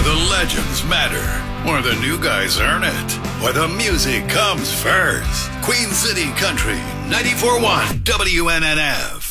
where the legends matter, where the new guys earn it, where the music comes first. Queen City Country, 94.1 WNNF.